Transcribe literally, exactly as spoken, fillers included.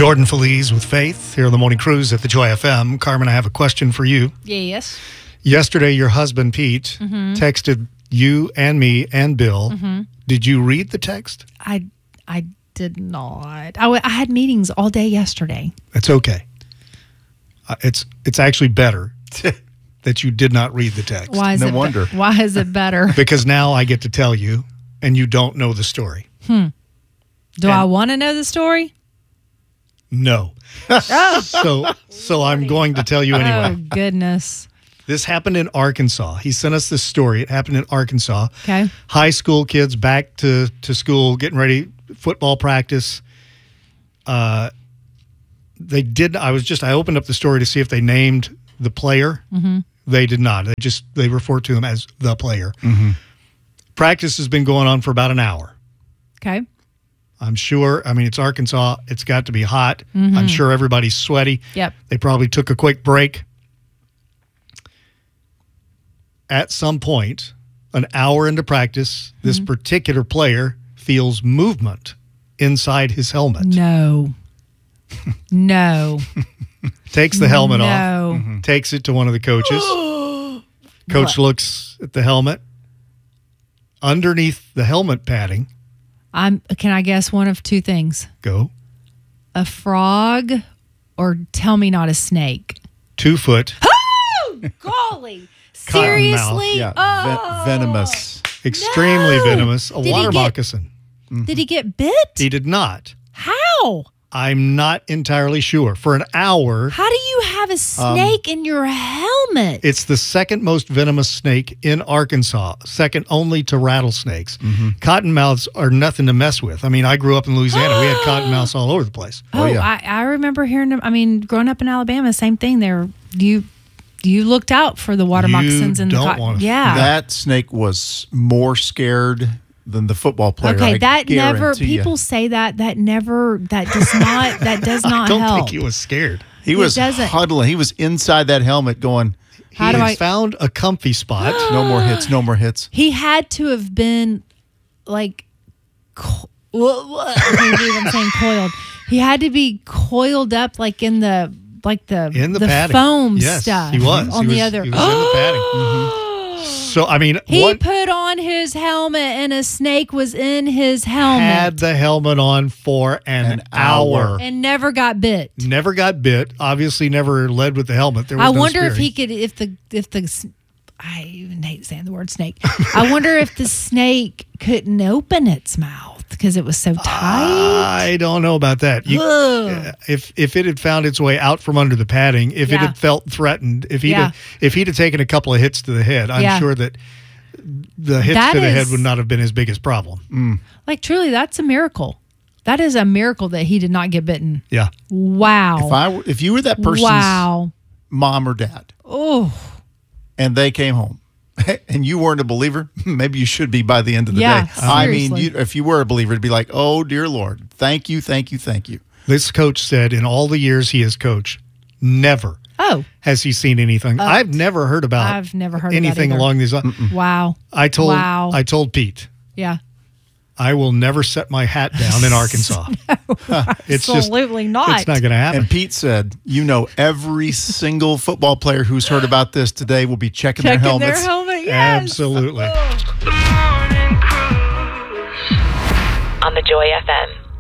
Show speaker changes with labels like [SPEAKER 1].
[SPEAKER 1] Jordan Feliz with Faith here on the Morning Cruise at the Joy F M. Carmen, I have a question for you.
[SPEAKER 2] Yes.
[SPEAKER 1] Yesterday, your husband, Pete,
[SPEAKER 2] mm-hmm.
[SPEAKER 1] texted you and me and Bill.
[SPEAKER 2] Mm-hmm.
[SPEAKER 1] Did you read the text?
[SPEAKER 2] I I did not. I, w- I had meetings all day yesterday.
[SPEAKER 1] It's okay. Uh, it's it's actually better that you did not read the text.
[SPEAKER 2] Why is
[SPEAKER 3] no
[SPEAKER 2] it
[SPEAKER 3] wonder.
[SPEAKER 2] Be- why is it better?
[SPEAKER 1] Because now I get to tell you, and you don't know the story.
[SPEAKER 2] Hmm. Do
[SPEAKER 1] And-
[SPEAKER 2] I want to know the story?
[SPEAKER 1] No.
[SPEAKER 2] Oh,
[SPEAKER 1] So so I'm going to tell you
[SPEAKER 2] oh
[SPEAKER 1] anyway.
[SPEAKER 2] goodness.
[SPEAKER 1] This happened in Arkansas. He sent us this story. It happened in Arkansas.
[SPEAKER 2] Okay.
[SPEAKER 1] High school kids back to, to school, getting ready, football practice. Uh, they did. I was just. I opened up the story to see if they named the player.
[SPEAKER 2] Mm-hmm.
[SPEAKER 1] They did not. They just they referred to him as the player.
[SPEAKER 3] Mm-hmm.
[SPEAKER 1] Practice has been going on for about an hour.
[SPEAKER 2] Okay.
[SPEAKER 1] I'm sure. I mean, it's Arkansas. It's got to be hot.
[SPEAKER 2] Mm-hmm.
[SPEAKER 1] I'm sure everybody's sweaty.
[SPEAKER 2] Yep.
[SPEAKER 1] They probably took a quick break. At some point, an hour into practice, this
[SPEAKER 2] Mm-hmm.
[SPEAKER 1] particular player feels movement inside his helmet.
[SPEAKER 2] No. No.
[SPEAKER 1] Takes the helmet
[SPEAKER 2] no.
[SPEAKER 1] off,
[SPEAKER 3] Mm-hmm.
[SPEAKER 1] takes it to one of the coaches. Coach
[SPEAKER 2] What?
[SPEAKER 1] looks at the helmet. Underneath the helmet padding,
[SPEAKER 2] I'm. Can I guess one of two things?
[SPEAKER 1] go
[SPEAKER 2] A frog, or tell me not a snake.
[SPEAKER 1] two foot,
[SPEAKER 2] Oh, golly! Seriously?
[SPEAKER 3] Yeah,
[SPEAKER 2] Oh.
[SPEAKER 3] ve- venomous.
[SPEAKER 1] extremely
[SPEAKER 2] No.
[SPEAKER 1] venomous, a
[SPEAKER 2] Did he
[SPEAKER 1] water
[SPEAKER 2] get-
[SPEAKER 1] moccasin.
[SPEAKER 2] Did he get bit?
[SPEAKER 1] He did not.
[SPEAKER 2] How?
[SPEAKER 1] I'm not entirely sure. For an hour,
[SPEAKER 2] How do you have a snake in your helmet?
[SPEAKER 1] it's the second most venomous snake in Arkansas, second only to rattlesnakes. Cottonmouths are nothing to mess with. I mean, I grew up in Louisiana. We had cottonmouths all over the place.
[SPEAKER 2] oh,
[SPEAKER 3] Oh, yeah.
[SPEAKER 2] I, I remember hearing them. I mean, growing up in Alabama, same thing. They were you. You looked out for the water
[SPEAKER 1] You
[SPEAKER 2] moccasins and the
[SPEAKER 1] don't
[SPEAKER 2] cotton.
[SPEAKER 1] wanna-
[SPEAKER 2] Yeah.
[SPEAKER 3] That snake was more scared than the football player.
[SPEAKER 2] Okay,
[SPEAKER 3] I
[SPEAKER 2] that never.
[SPEAKER 3] guarantee ya.
[SPEAKER 2] People say that. That never. That does not. That does not
[SPEAKER 1] I don't
[SPEAKER 2] help.
[SPEAKER 1] think he was scared.
[SPEAKER 3] He
[SPEAKER 2] It
[SPEAKER 3] was
[SPEAKER 2] doesn't-
[SPEAKER 3] huddling. He was inside that helmet going,
[SPEAKER 2] How
[SPEAKER 1] he
[SPEAKER 2] do
[SPEAKER 1] has
[SPEAKER 2] I-
[SPEAKER 1] found a comfy spot.
[SPEAKER 3] no more hits, no more hits.
[SPEAKER 2] He had to have been like. Co- what, what? I can't believe I'm saying coiled. He had to be coiled up like in the like the
[SPEAKER 1] In the padding.
[SPEAKER 2] foam
[SPEAKER 1] Yes,
[SPEAKER 2] stuff.
[SPEAKER 1] he was.
[SPEAKER 2] on
[SPEAKER 1] He
[SPEAKER 2] the
[SPEAKER 1] was-
[SPEAKER 2] other.
[SPEAKER 1] he was in the padding. Mm-hmm. So, I mean,
[SPEAKER 2] He
[SPEAKER 1] what
[SPEAKER 2] put on his helmet and a snake was in his helmet
[SPEAKER 1] had the helmet on for an,
[SPEAKER 3] An
[SPEAKER 1] hour.
[SPEAKER 3] hour.
[SPEAKER 2] and never got bit.
[SPEAKER 1] Never got bit. Obviously, never led with the helmet. There was
[SPEAKER 2] I
[SPEAKER 1] no
[SPEAKER 2] wonder if he
[SPEAKER 1] spearing.
[SPEAKER 2] could, if the, if the, s- I even hate saying the word snake. I wonder if the snake couldn't open its mouth because it was so tight.
[SPEAKER 1] I don't know about that. You,
[SPEAKER 2] Ugh.
[SPEAKER 1] if if it had found its way out from under the padding, if it
[SPEAKER 2] Yeah.
[SPEAKER 1] had felt threatened, if he'd
[SPEAKER 2] Yeah.
[SPEAKER 1] have, if he'd have taken a couple of hits to the head, I'm
[SPEAKER 2] Yeah.
[SPEAKER 1] sure that the hits
[SPEAKER 2] That
[SPEAKER 1] to the head
[SPEAKER 2] is-
[SPEAKER 1] would not have been his biggest problem.
[SPEAKER 2] Like truly, that's a miracle. That is a miracle that he did not get bitten.
[SPEAKER 1] Yeah.
[SPEAKER 2] Wow.
[SPEAKER 3] If I, were- if you were that person's
[SPEAKER 2] Wow.
[SPEAKER 3] mom or dad,
[SPEAKER 2] Oh,
[SPEAKER 3] and they came home, and you weren't a believer, maybe you should be by the end of the
[SPEAKER 2] Yeah,
[SPEAKER 3] day. I mean,
[SPEAKER 2] seriously.
[SPEAKER 3] you, if you were a believer, it'd be like, oh, dear Lord, thank you, thank you, thank you.
[SPEAKER 1] This coach said in all the years he has coached, never
[SPEAKER 2] oh,
[SPEAKER 1] has he seen anything. I've never heard about
[SPEAKER 2] I've never heard of that
[SPEAKER 1] anything
[SPEAKER 2] either.
[SPEAKER 1] along these lines.
[SPEAKER 2] wow.
[SPEAKER 1] I told
[SPEAKER 2] Wow.
[SPEAKER 1] I told Pete,
[SPEAKER 2] Yeah.
[SPEAKER 1] I will never set my hat down in Arkansas. It's just
[SPEAKER 2] Absolutely not.
[SPEAKER 1] it's not going to happen.
[SPEAKER 3] And Pete said, you know, every single football player who's heard about this today will be checking,
[SPEAKER 2] Checking
[SPEAKER 3] their helmets.
[SPEAKER 2] their helmet. Yes.
[SPEAKER 1] Absolutely.
[SPEAKER 2] Oh.
[SPEAKER 4] on the Joy F M.